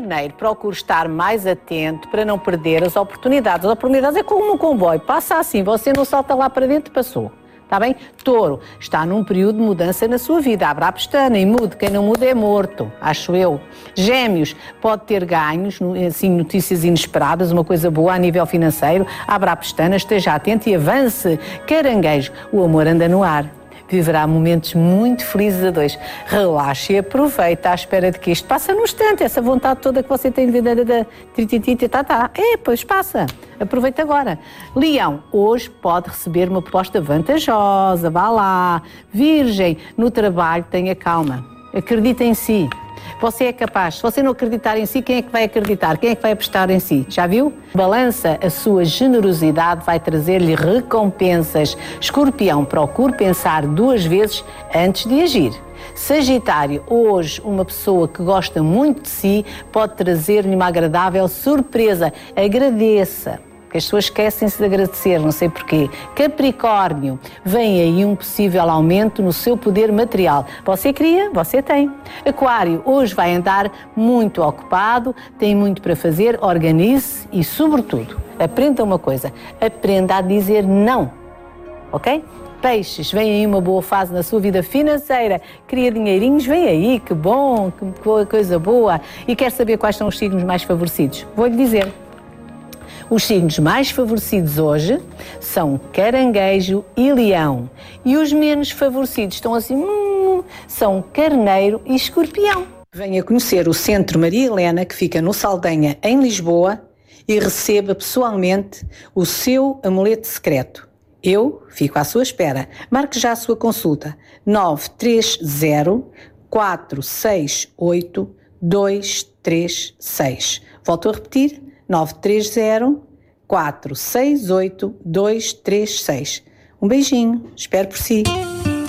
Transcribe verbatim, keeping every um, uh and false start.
Carneiro, procure estar mais atento para não perder as oportunidades. As oportunidades é como um comboio, passa assim, você não salta lá para dentro, passou. Está bem? Touro, está num período de mudança na sua vida. Abra a pestana e mude. Quem não muda é morto, acho eu. Gêmeos, pode ter ganhos, assim, notícias inesperadas, uma coisa boa a nível financeiro. Abra a pestana, esteja atento e avance. Caranguejo, o amor anda no ar. Viverá momentos muito felizes a dois. Relaxe e aproveita à espera de que isto passa num instante. Essa vontade toda que você tem de trititita, tá, tá. É, pois passa. Aproveita agora. Leão, hoje pode receber uma proposta vantajosa. Vá lá. Virgem, no trabalho tenha calma. Acredita em si. Você é capaz. Se você não acreditar em si, quem é que vai acreditar? Quem é que vai apostar em si? Já viu? Balança, a sua generosidade vai trazer-lhe recompensas. Escorpião, procure pensar duas vezes antes de agir. Sagitário, hoje uma pessoa que gosta muito de si pode trazer-lhe uma agradável surpresa. Agradeça. Que as pessoas esquecem-se de agradecer, não sei porquê. Capricórnio, vem aí um possível aumento no seu poder material. Você queria, você tem. Aquário, hoje vai andar muito ocupado, tem muito para fazer, organize-se e, sobretudo, aprenda uma coisa, aprenda a dizer não, ok? Peixes, vem aí uma boa fase na sua vida financeira, cria dinheirinhos, vem aí, que bom, que coisa boa. E quer saber quais são os signos mais favorecidos? Vou-lhe dizer. Os signos mais favorecidos hoje são Caranguejo e Leão. E os menos favorecidos estão assim, hum, são Carneiro e Escorpião. Venha conhecer o Centro Maria Helena, que fica no Saldanha, em Lisboa, e receba pessoalmente o seu amuleto secreto. Eu fico à sua espera. Marque já a sua consulta. nove três zero, quatro seis oito, dois três seis. Volto a repetir. nove três zero, quatro seis oito, dois três seis. Um beijinho, espero por si.